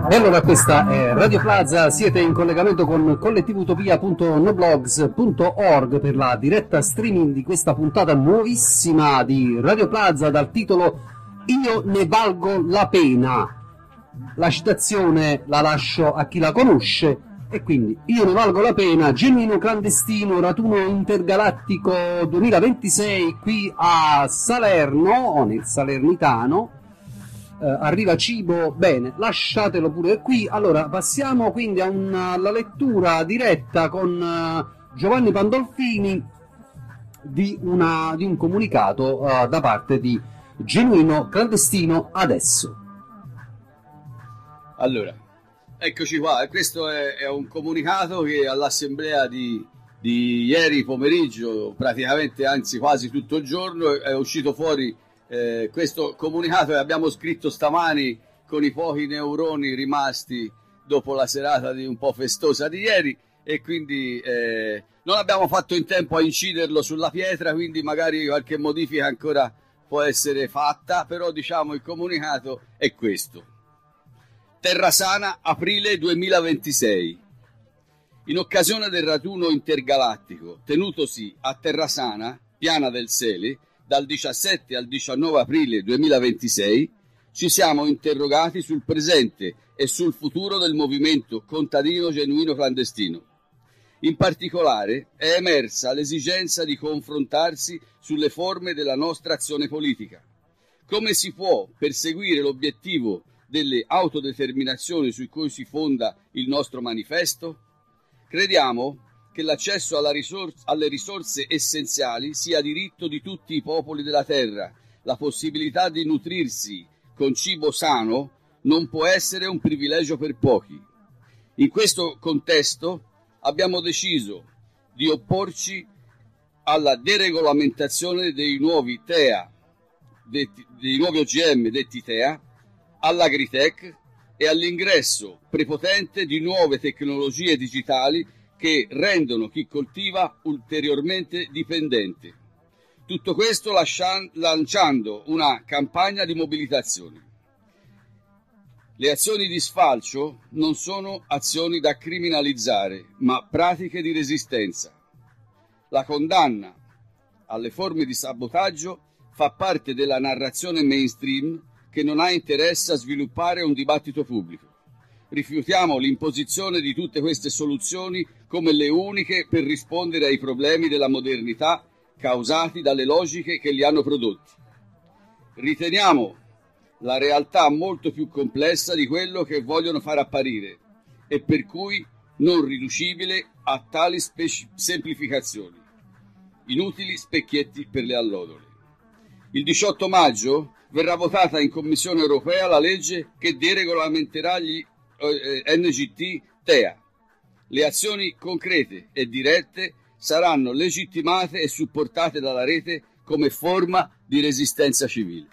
E allora questa è Radio Plaza, siete in collegamento con collettivutopia.noblogs.org per la diretta streaming di questa puntata nuovissima di Radio Plaza dal titolo Io ne valgo la pena. La citazione la lascio a chi la conosce e quindi Io ne valgo la pena, genuino clandestino raduno intergalattico 2026 qui a Salerno o nel Salernitano. Arriva cibo, bene, lasciatelo pure qui. Allora passiamo quindi alla lettura diretta con Giovanni Pandolfini di un comunicato da parte di Genuino Clandestino Adesso. Allora, eccoci qua, questo è un comunicato che all'assemblea di ieri pomeriggio, praticamente anzi quasi tutto il giorno, è uscito fuori questo comunicato che abbiamo scritto stamani con i pochi neuroni rimasti dopo la serata un po' festosa di ieri, e quindi non abbiamo fatto in tempo a inciderlo sulla pietra, quindi magari qualche modifica ancora può essere fatta, però diciamo il comunicato è questo. Terrasana, aprile 2026. In occasione del raduno intergalattico tenutosi a Terrasana, Piana del Sele, dal 17 al 19 aprile 2026, ci siamo interrogati sul presente e sul futuro del movimento contadino genuino clandestino. In particolare è emersa l'esigenza di confrontarsi sulle forme della nostra azione politica. Come si può perseguire l'obiettivo delle autodeterminazioni su cui si fonda il nostro manifesto? Crediamo che l'accesso alle risorse essenziali sia diritto di tutti i popoli della terra. La possibilità di nutrirsi con cibo sano non può essere un privilegio per pochi. In questo contesto abbiamo deciso di opporci alla deregolamentazione dei nuovi TEA, dei nuovi OGM detti TEA, all'agritech e all'ingresso prepotente di nuove tecnologie digitali che rendono chi coltiva ulteriormente dipendente. Tutto questo lanciando una campagna di mobilitazione. Le azioni di sfalcio non sono azioni da criminalizzare, ma pratiche di resistenza. La condanna alle forme di sabotaggio fa parte della narrazione mainstream che non ha interesse a sviluppare un dibattito pubblico. Rifiutiamo l'imposizione di tutte queste soluzioni come le uniche per rispondere ai problemi della modernità causati dalle logiche che li hanno prodotti. Riteniamo la realtà molto più complessa di quello che vogliono far apparire e per cui non riducibile a tali semplificazioni, inutili specchietti per le allodole. Il 18 maggio verrà votata in Commissione europea la legge che deregolamenterà gli NGT TEA. Le azioni concrete e dirette saranno legittimate e supportate dalla rete come forma di resistenza civile.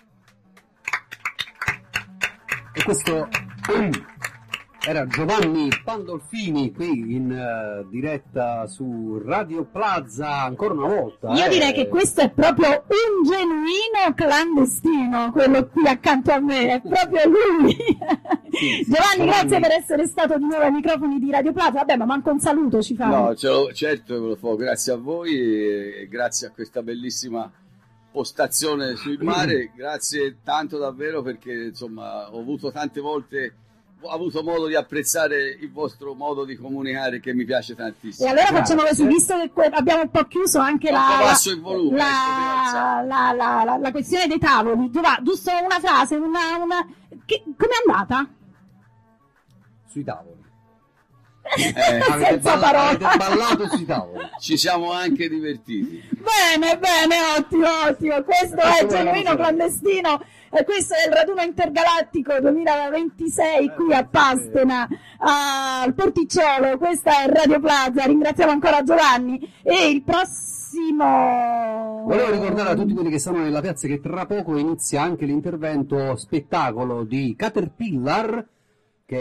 E questo era Giovanni Pandolfini qui in diretta su Radio Plaza ancora una volta. Io direi che questo è proprio un genuino clandestino, quello qui accanto a me, è proprio lui. Sì, Giovanni, grazie per essere stato di nuovo ai microfoni di Radio Plaza. Vabbè, ma manco un saluto ci fa. No, certo ve lo fa, grazie a voi e grazie a questa bellissima postazione sul mare, grazie tanto davvero, perché insomma ho avuto tante volte avuto modo di apprezzare il vostro modo di comunicare che mi piace tantissimo. E allora facciamo così, visto che abbiamo un po' chiuso anche la questione dei tavoli, giusto una frase, com'è andata? Sui tavoli. Senza parola. Avete ballato sui tavoli. Ci siamo anche divertiti. Bene, ottimo. Questo è Genuino Clandestino. Questo è il raduno intergalattico 2026 qui a Pastena, al Porticciolo. Questa è Radio Plaza. Ringraziamo ancora Giovanni. E il prossimo... Volevo ricordare a tutti quelli che stanno nella piazza che tra poco inizia anche l'intervento spettacolo di Caterpillar